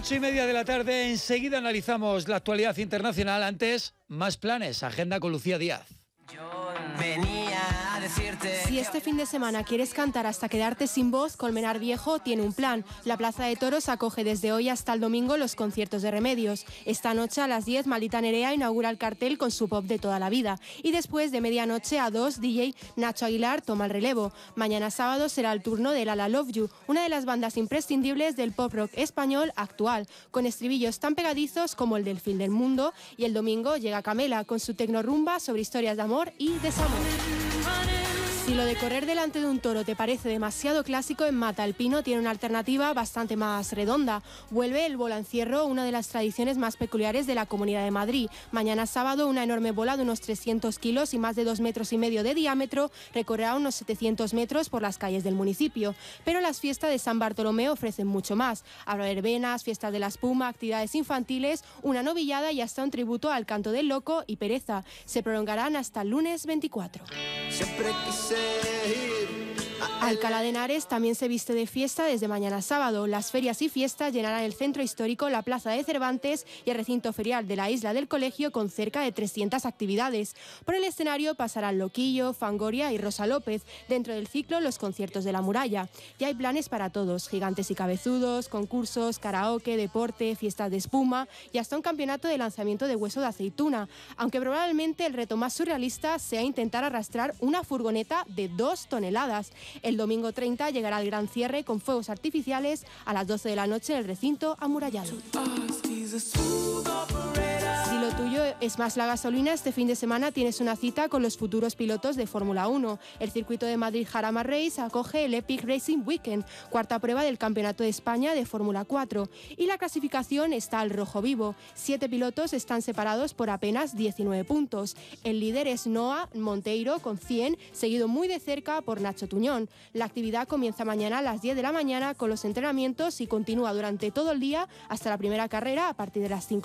8:30 de la tarde, enseguida analizamos la actualidad internacional. Antes, más planes, agenda con Lucía Díaz. Yo venía a decirte... Si este fin de semana quieres cantar hasta quedarte sin voz, Colmenar Viejo tiene un plan. La Plaza de Toros acoge desde hoy hasta el domingo los conciertos de Remedios. Esta noche a las 10, Maldita Nerea inaugura el cartel con su pop de toda la vida. Y después, de medianoche a 2, DJ Nacho Aguilar toma el relevo. Mañana sábado será el turno de Lala Love You, una de las bandas imprescindibles del pop rock español actual, con estribillos tan pegadizos como el del fin del mundo. Y el domingo llega Camela con su tecnorumba sobre historias de amor y desamor. Si lo de correr delante de un toro te parece demasiado clásico, en Mata el Pino tiene una alternativa bastante más redonda. Vuelve el bolancierro, una de las tradiciones más peculiares de la Comunidad de Madrid. Mañana sábado, una enorme bola de unos 300 kilos y más de 2,5 metros de diámetro recorrerá unos 700 metros por las calles del municipio. Pero las fiestas de San Bartolomé ofrecen mucho más. Habrá verbenas, fiestas de la espuma, actividades infantiles, una novillada y hasta un tributo al canto del loco y pereza. Se prolongarán hasta el lunes 24. Siempre quise ir a Alcalá de Henares también se viste de fiesta desde mañana sábado. Las ferias y fiestas llenarán el centro histórico, la Plaza de Cervantes y el recinto ferial de la Isla del Colegio, con cerca de 300 actividades. Por el escenario pasarán Loquillo, Fangoria y Rosa López. Dentro del ciclo, los conciertos de la Muralla. Ya hay planes para todos: gigantes y cabezudos, concursos, karaoke, deporte, fiestas de espuma y hasta un campeonato de lanzamiento de hueso de aceituna. Aunque probablemente el reto más surrealista sea intentar arrastrar una furgoneta de 2 toneladas. El domingo 30 llegará el gran cierre con fuegos artificiales a las 12 de la noche en el recinto amurallado. Si lo tuyo es más la gasolina, este fin de semana tienes una cita con los futuros pilotos de Fórmula 1. El circuito de Madrid Jarama Race acoge el Epic Racing Weekend, cuarta prueba del Campeonato de España de Fórmula 4. Y la clasificación está al rojo vivo. 7 pilotos están separados por apenas 19 puntos. El líder es Noah Monteiro con 100, seguido muy de cerca por Nacho Tuñón. La actividad comienza mañana a las 10 de la mañana con los entrenamientos y continúa durante todo el día hasta la primera carrera a partir de las 5.